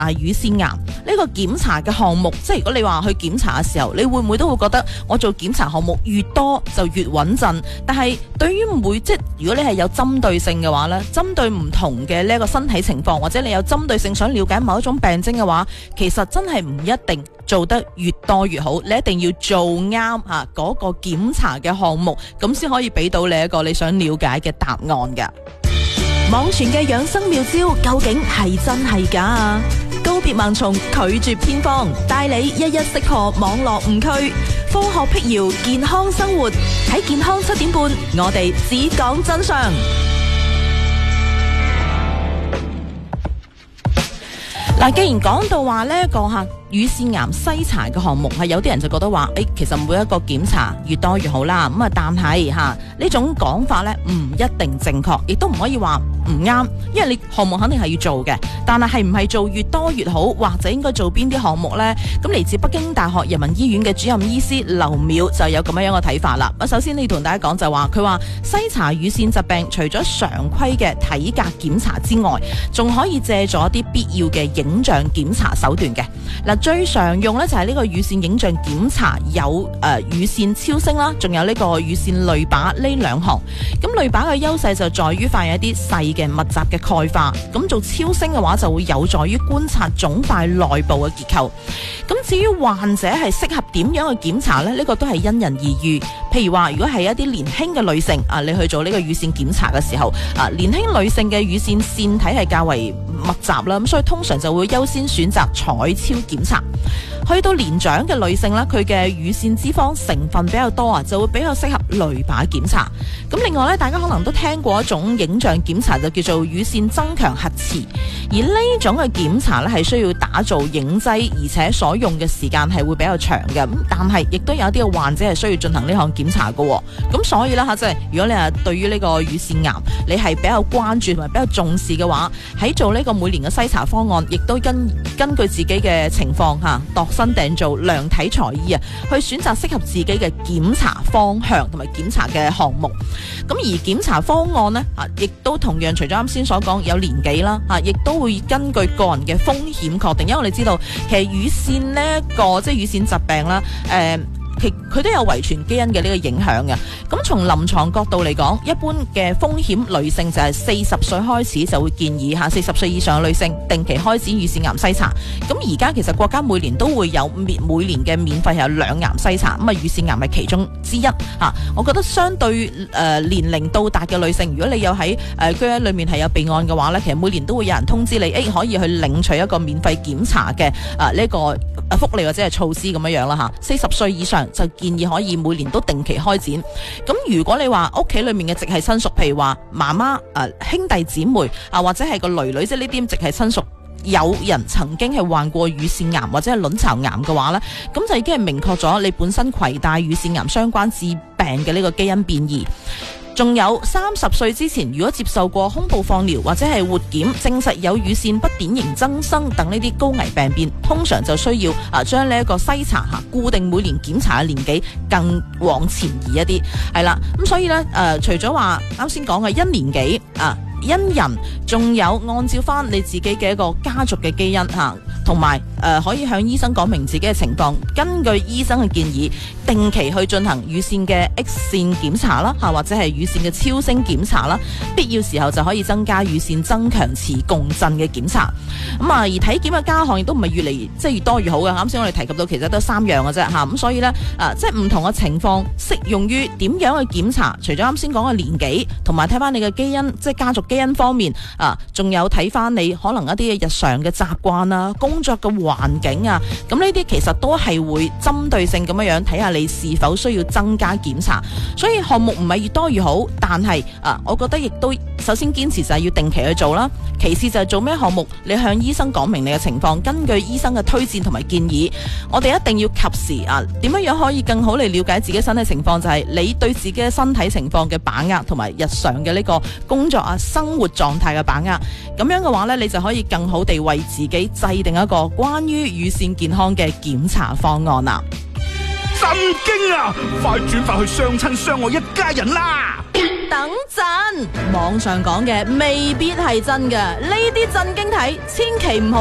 乳腺癌呢個檢查嘅項目，即係如果你話去檢查嘅時候，你會唔會都會覺得我做檢查項目越多就越穩陣？但係對於即係如果你係有針對性嘅話呢，針對唔同嘅呢一個身體情況，或者你有針對性想了解某一種病徵嘅話，其實真係唔一定做得越多越好，你一定要做啱嗰個檢查嘅項目，咁先可以俾到你一個你想了解嘅答案㗎。 網傳嘅養生妙招究竟係真係假啊？告別盲從，拒絕偏方，帶你一一識破網絡誤區，科學闢謠，健康生活。喺健康7點半，我哋只講真相。 嗱，既然講到話呢個乳腺癌篩查嘅項目，係有啲人就覺得話，其實每一個檢查越多越好啦。咁但係呢種講法呢，唔一定正確，亦都唔可以話唔啱，因為你項目肯定係要做嘅，但係唔係做越多越好，或者應該做邊啲項目呢？咁嚟自北京大學人民醫院嘅主任醫師劉淼就有咁樣嘅睇法啦。首先呢，同大家講就話，佢話篩查乳腺疾病除咗常規嘅體格檢查之外，仲可以借助一啲必要嘅影像檢查手段嘅。嗱，最常用咧就係呢個乳腺影像檢查，有乳腺超聲啦，仲有呢個乳腺濾靶呢兩項。咁濾靶嘅優勢就在於發現一啲細嘅密集嘅鈣化，咁做超聲嘅話就會有助於觀察腫塊內部嘅結構。咁至於患者係適合點樣去檢查呢？呢個都係因人而異。譬如話，如果係一啲年輕嘅女性你去做呢個乳腺檢查嘅時候，年輕女性嘅乳腺腺體係較為密集啦，咁所以通常就會優先選擇彩超檢查。去到年長嘅女性咧，佢嘅乳腺脂肪成分比較多就會比較適合濾靶檢查。咁另外咧，大家可能都聽過一種影像檢查，就叫做乳腺增強核磁。而呢種嘅檢查咧係需要打造影劑，而且所用嘅時間係會比較長嘅。咁但係亦都有一啲嘅患者係需要進行呢項檢查嘅。咁所以咧即係如果你係對於呢個乳腺癌你係比較關注同埋比較重視嘅話，喺做呢個每年嘅篩查方案，亦都根據自己嘅情況度身訂做量體裁衣去選擇適合自己嘅檢查方向同埋檢查嘅項目。咁而檢查方案呢，亦都同樣除咗啱先所講有年紀啦，亦都會根據個人嘅風險確定。因為我哋知道其實乳腺呢個即係乳腺疾病啦，佢都有遺傳基因嘅呢個影響嘅。咁從臨床角度嚟講，一般嘅風險女性就係40歲開始就會建議40歲以上嘅女性定期開展乳腺癌篩查。咁而家其實國家每年都會有每年嘅免費有兩癌篩查，咁乳腺癌係其中之一。我覺得相對年齡到達嘅女性，如果你有喺居屋裏面係有備案嘅話呢，其實每年都會有人通知你，可以去領取一個免費檢查嘅呢個福利或者係措施咁樣啦。40歲以上就建議可以每年都定期開展。咁如果你話屋企裏面嘅直系親屬，譬如話媽媽、兄弟姊妹或者係個囡囡，即係呢啲直系親屬，有人曾經係患過乳腺癌或者係卵巢癌嘅話呢，咁就已經係明確咗你本身攜帶乳腺癌相關致病嘅呢個基因變異。仲有30歲之前，如果接受過胸部放療或者係活檢，證實有乳腺不典型增生等呢啲高危病變，通常就需要將呢一個篩查固定每年檢查嘅年紀更往前移一啲，係啦。咁所以呢，除咗話啱先講嘅因年紀因人，仲有按照翻你自己嘅一個家族嘅基因同埋可以向醫生講明自己嘅情況，根據醫生嘅建議，定期去進行乳腺嘅 X 線檢查啦，或者係乳腺嘅超聲檢查啦，必要時候就可以增加乳腺增強磁共振嘅檢查。咁而體檢嘅加項亦都唔係越嚟即係越多越好嘅。啱先我哋提及到其實都3樣嘅啫咁所以呢，即係唔同嘅情況適用於點樣去檢查，除咗啱先講嘅年紀，同埋睇翻你嘅基因，即係家族基因方面仲有睇翻你可能一啲日常嘅習慣啊、工作嘅環境啊，咁呢啲其實都係會針對性咁樣睇下你是否需要增加檢查。所以項目唔係越多越好，但係我覺得亦都首先堅持就係要定期去做啦。其次就係做咩項目，你向醫生講明你嘅情況，根據醫生嘅推薦同埋建議，我哋一定要及時點樣可以更好嚟了解自己身體情況，就係你對自己嘅身體情況嘅把握，同埋日常嘅呢個工作生活狀態嘅把握。咁樣嘅話呢，你就可以更好地為自己制定一個關於乳腺健康嘅檢查方案啦。 震驚啊！快轉發去相親相愛一家人啦！ 等陣，網上講嘅未必係真嘅，呢啲震驚體千祈唔好